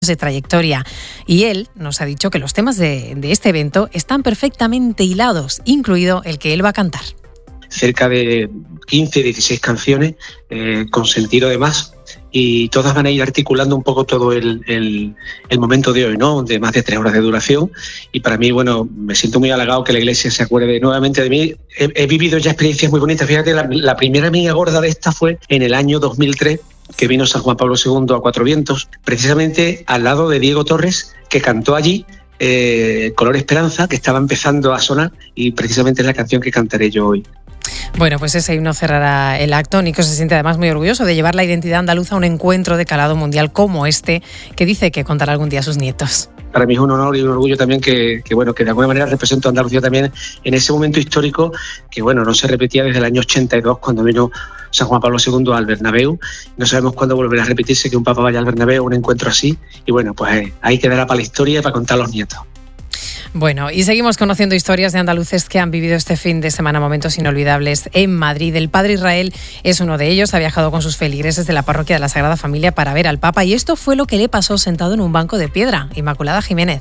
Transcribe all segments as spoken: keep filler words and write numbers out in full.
de trayectoria. Y él nos ha dicho que los temas de, de este evento están perfectamente hilados, incluido el que él va a cantar. Cerca de quince, dieciséis canciones eh, con sentido de más, y todas van a ir articulando un poco todo el, el, el momento de hoy, ¿no? De más de tres horas de duración. Y para mí, bueno, me siento muy halagado que la Iglesia se acuerde nuevamente de mí. He, he vivido ya experiencias muy bonitas. Fíjate, la, la primera amiga gorda de esta fue en el año dos mil tres, que vino San Juan Pablo segundo a Cuatro Vientos, precisamente al lado de Diego Torres, que cantó allí eh, Color Esperanza, que estaba empezando a sonar, y precisamente es la canción que cantaré yo hoy. Bueno, pues ese himno cerrará el acto. Nico se siente además muy orgulloso de llevar la identidad andaluza a un encuentro de calado mundial como este, que dice que contará algún día a sus nietos. Para mí es un honor y un orgullo también que, que, bueno, que de alguna manera represento a Andalucía también en ese momento histórico que, bueno, no se repetía desde el año ochenta y dos, cuando vino San Juan Pablo segundo al Bernabéu. No sabemos cuándo volverá a repetirse que un papa vaya al Bernabéu, un encuentro así. Y bueno, pues eh, ahí quedará para la historia y para contar a los nietos. Bueno, y seguimos conociendo historias de andaluces que han vivido este fin de semana momentos inolvidables en Madrid. El padre Israel es uno de ellos. Ha viajado con sus feligreses de la parroquia de la Sagrada Familia para ver al Papa, y esto fue lo que le pasó sentado en un banco de piedra. Inmaculada Jiménez.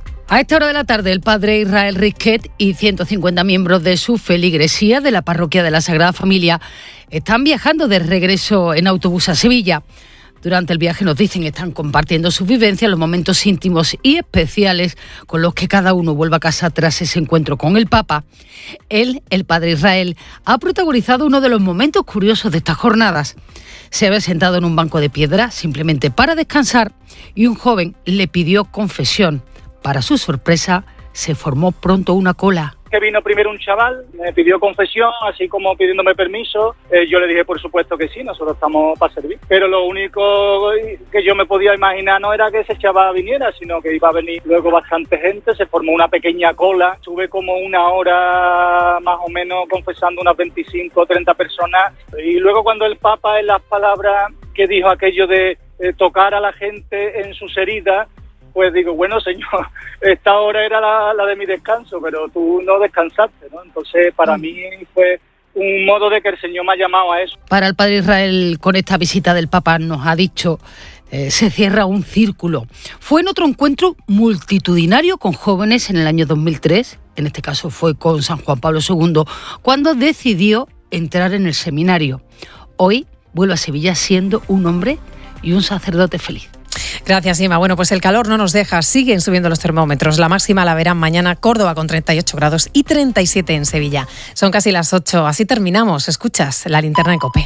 A esta hora de la tarde, el padre Israel Risquet y ciento cincuenta miembros de su feligresía de la parroquia de la Sagrada Familia están viajando de regreso en autobús a Sevilla. Durante el viaje, nos dicen, están compartiendo sus vivencias, los momentos íntimos y especiales con los que cada uno vuelve a casa tras ese encuentro con el Papa. Él, el padre Israel, ha protagonizado uno de los momentos curiosos de estas jornadas. Se había sentado en un banco de piedra simplemente para descansar y un joven le pidió confesión. Para su sorpresa, se formó pronto una cola. Que vino primero un chaval, me pidió confesión, así como pidiéndome permiso. Eh, yo le dije, por supuesto que sí, nosotros estamos para servir. Pero lo único que yo me podía imaginar no era que ese chaval viniera, sino que iba a venir luego bastante gente. Se formó una pequeña cola. Estuve como una hora más o menos confesando unas veinticinco o treinta personas. Y luego cuando el Papa, en las palabras que dijo aquello de eh, tocar a la gente en sus heridas, pues digo, bueno, señor, esta hora era la, la de mi descanso, pero tú no descansaste, ¿no? Entonces, para mí fue un modo de que el Señor me ha llamado a eso. Para el padre Israel, con esta visita del Papa, nos ha dicho, eh, se cierra un círculo. Fue en otro encuentro multitudinario con jóvenes en el año dos mil tres, en este caso fue con San Juan Pablo segundo, cuando decidió entrar en el seminario. Hoy vuelve a Sevilla siendo un hombre y un sacerdote feliz. Gracias, Ima. Bueno, pues el calor no nos deja, siguen subiendo los termómetros. La máxima la verán mañana Córdoba con treinta y ocho grados y treinta y siete en Sevilla. Son casi las ocho, así terminamos. Escuchas La Linterna en COPE.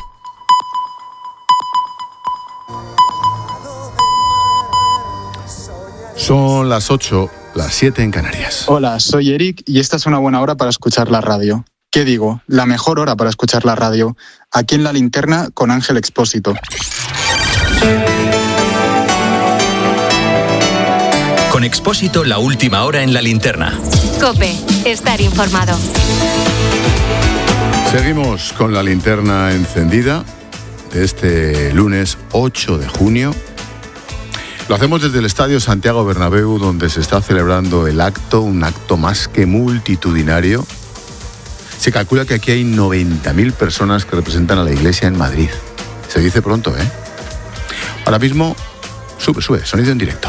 Son las ocho, las siete en Canarias. Hola, soy Eric y esta es una buena hora para escuchar la radio. ¿Qué digo? La mejor hora para escuchar la radio. Aquí en La Linterna con Ángel Expósito. Con Expósito, la última hora en La Linterna. COPE, estar informado. Seguimos con la linterna encendida de este lunes ocho de junio. Lo hacemos desde el Estadio Santiago Bernabéu, donde se está celebrando el acto, un acto más que multitudinario. Se calcula que aquí hay noventa mil personas que representan a la Iglesia en Madrid. Se dice pronto, ¿eh? Ahora mismo, sube, sube, sonido en directo.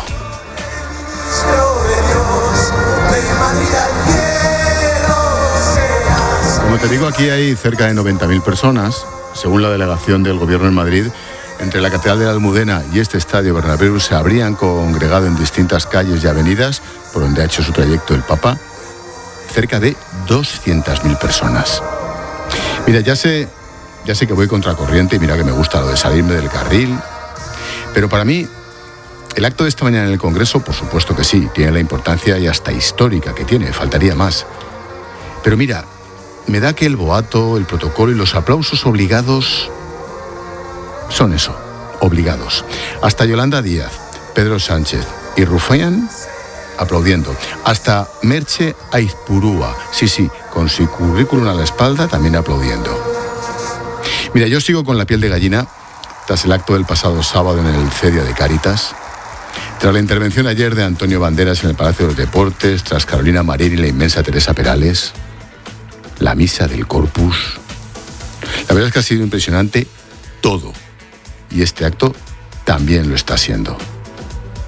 Como te digo, aquí hay cerca de noventa mil personas, según la delegación del Gobierno en Madrid. Entre la Catedral de la Almudena y este Estadio Bernabéu se habrían congregado en distintas calles y avenidas por donde ha hecho su trayecto el Papa cerca de doscientas mil personas. Mira, ya sé, ya sé que voy contracorriente y mira que me gusta lo de salirme del carril, pero para mí el acto de esta mañana en el Congreso, por supuesto que sí, tiene la importancia y hasta histórica que tiene, faltaría más. Pero mira, me da que el boato, el protocolo y los aplausos obligados son eso, obligados. Hasta Yolanda Díaz, Pedro Sánchez y Rufián aplaudiendo. Hasta Merche Aizpurúa, sí, sí, con su currículum a la espalda también aplaudiendo. Mira, yo sigo con la piel de gallina tras el acto del pasado sábado en el Cedia de Cáritas, tras la intervención ayer de Antonio Banderas en el Palacio de los Deportes, tras Carolina Marín y la inmensa Teresa Perales, la misa del Corpus. La verdad es que ha sido impresionante todo. Y este acto también lo está siendo.